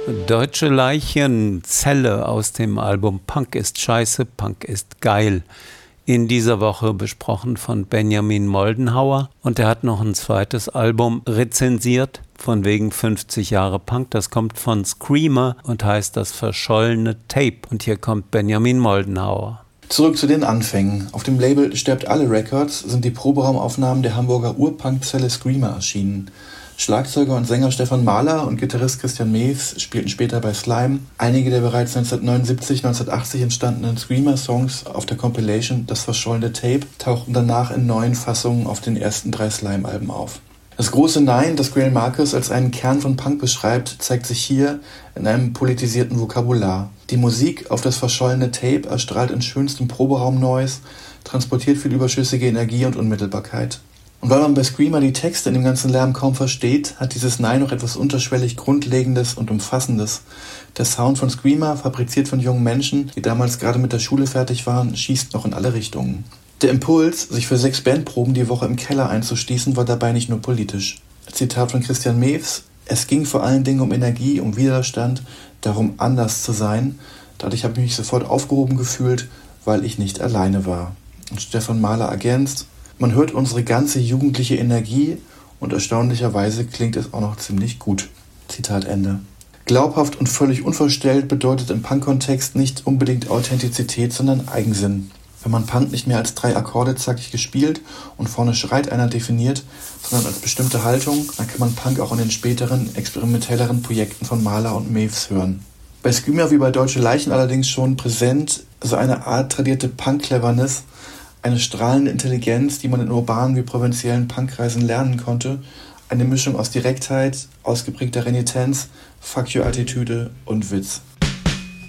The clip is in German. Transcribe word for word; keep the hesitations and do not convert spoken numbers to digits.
Deutsche Leichen, Zelle aus dem Album Punk ist scheiße, Punk ist geil. In dieser Woche besprochen von Benjamin Moldenhauer. Und er hat noch ein zweites Album rezensiert, von wegen fünfzig Jahre Punk. Das kommt von Screamer und heißt Das verschollene Tape. Und hier kommt Benjamin Moldenhauer. Zurück zu den Anfängen. Auf dem Label Sterbt alle Records sind die Proberaumaufnahmen der Hamburger Urpunk-Zelle Screamer erschienen. Schlagzeuger und Sänger Stefan Mahler und Gitarrist Christian Mews spielten später bei Slime. Einige der bereits neunzehnhundertneunundsiebzig, neunzehnhundertachtzig entstandenen Screamer-Songs auf der Compilation Das verschollene Tape tauchten danach in neuen Fassungen auf den ersten drei Slime-Alben auf. Das große Nein, das Greil Marcus als einen Kern von Punk beschreibt, zeigt sich hier in einem politisierten Vokabular. Die Musik auf das verschollene Tape erstrahlt in schönstem Proberaum-Noise, transportiert viel überschüssige Energie und Unmittelbarkeit. Und weil man bei Screamer die Texte in dem ganzen Lärm kaum versteht, hat dieses Nein noch etwas unterschwellig Grundlegendes und Umfassendes. Der Sound von Screamer, fabriziert von jungen Menschen, die damals gerade mit der Schule fertig waren, schießt noch in alle Richtungen. Der Impuls, sich für sechs Bandproben die Woche im Keller einzuschließen, war dabei nicht nur politisch. Zitat von Christian Mews: Es ging vor allen Dingen um Energie, um Widerstand, darum anders zu sein. Dadurch habe ich mich sofort aufgehoben gefühlt, weil ich nicht alleine war. Und Stefan Mahler ergänzt: Man hört unsere ganze jugendliche Energie und erstaunlicherweise klingt es auch noch ziemlich gut. Zitat Ende. Glaubhaft und völlig unverstellt bedeutet im Punk-Kontext nicht unbedingt Authentizität, sondern Eigensinn. Wenn man Punk nicht mehr als drei Akkorde zackig gespielt und vorne schreit einer definiert, sondern als bestimmte Haltung, dann kann man Punk auch in den späteren, experimentelleren Projekten von Mahler und Mews hören. Bei Screamer wie bei Deutsche Leichen allerdings schon präsent so eine Art tradierte Punk-Cleverness, eine strahlende Intelligenz, die man in urbanen wie provinziellen Punkkreisen lernen konnte, eine Mischung aus Direktheit, ausgeprägter Renitenz, Fuck-you-Attitüde und Witz.